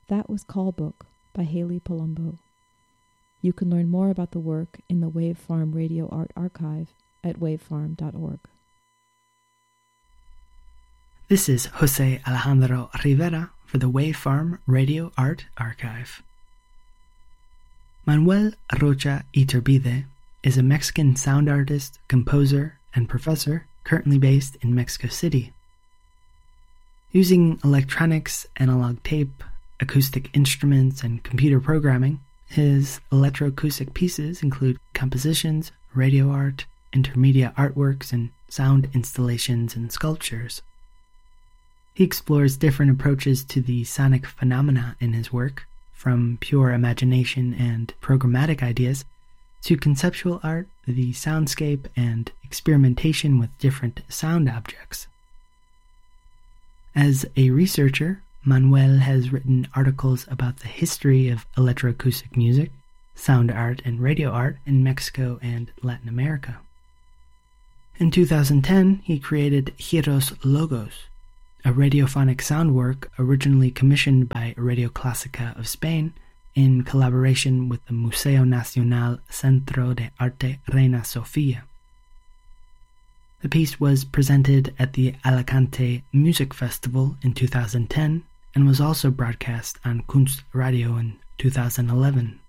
That was Call Book by Haley Palumbo. You can learn more about the work in the Wave Farm Radio Art Archive at wavefarm.org. This is Jose Alejandro Rivera for the Wave Farm Radio Art Archive. Manuel Rocha Iturbide is a Mexican sound artist, composer, and professor currently based in Mexico City. Using electronics, analog tape, acoustic instruments, and computer programming, his electroacoustic pieces include compositions, radio art, intermedia artworks, and sound installations and sculptures. He explores different approaches to the sonic phenomena in his work, from pure imagination and programmatic ideas to conceptual art, the soundscape, and experimentation with different sound objects. As a researcher, Manuel has written articles about the history of electroacoustic music, sound art, and radio art in Mexico and Latin America. In 2010, he created Giros Logos, a radiophonic sound work originally commissioned by Radio Clásica of Spain in collaboration with the Museo Nacional Centro de Arte Reina Sofía. The piece was presented at the Alicante Music Festival in 2010 and was also broadcast on Kunstradio in 2011.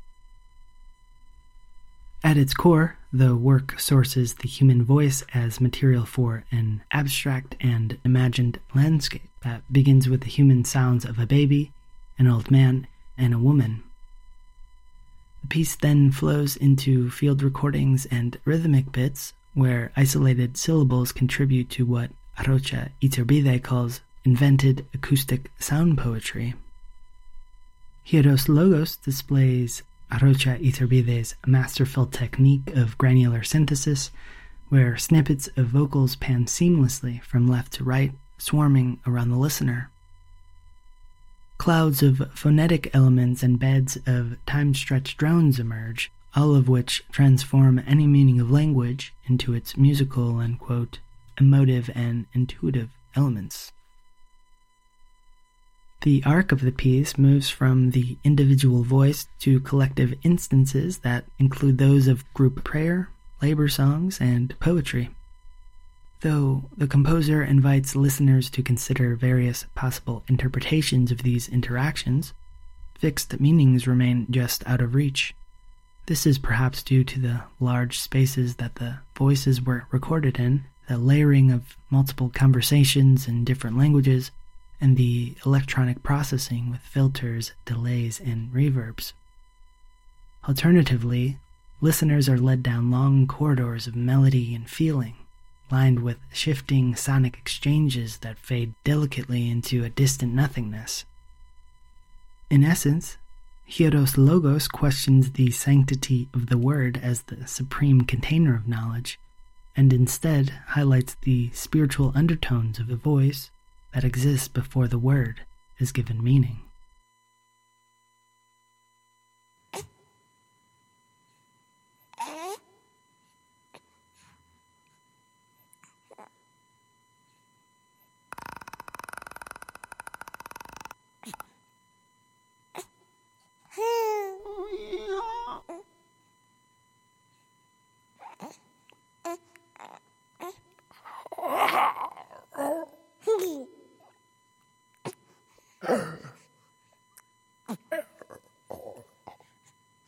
At its core, the work sources the human voice as material for an abstract and imagined landscape that begins with the human sounds of a baby, an old man, and a woman. The piece then flows into field recordings and rhythmic bits where isolated syllables contribute to what Rocha Iturbide calls invented acoustic sound poetry. Giros Logos displays Rocha Iturbide's masterful technique of granular synthesis, where snippets of vocals pan seamlessly from left to right, swarming around the listener. Clouds of phonetic elements and beds of time-stretched drones emerge, all of which transform any meaning of language into its musical and, quote, emotive and intuitive elements. The arc of the piece moves from the individual voice to collective instances that include those of group prayer, labor songs, and poetry. Though the composer invites listeners to consider various possible interpretations of these interactions, fixed meanings remain just out of reach. This is perhaps due to the large spaces that the voices were recorded in, the layering of multiple conversations in different languages, and the electronic processing with filters, delays, and reverbs. Alternatively, listeners are led down long corridors of melody and feeling, lined with shifting sonic exchanges that fade delicately into a distant nothingness. In essence, Giros Logos questions the sanctity of the word as the supreme container of knowledge, and instead highlights the spiritual undertones of the voice that exists before the word is given meaning.